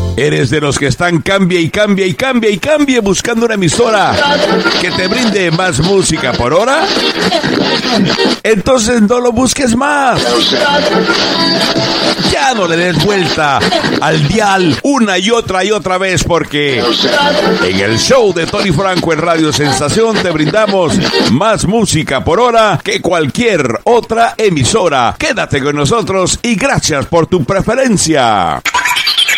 ¿Eres de los que están cambie y cambie y cambie y cambie buscando una emisora que te brinde más música por hora? Entonces no lo busques más. Ya no le des vuelta al dial una y otra vez, porque en el show de Tony Franco en Radio Sensación te brindamos más música por hora que cualquier otra emisora. Quédate con nosotros y gracias por tu preferencia.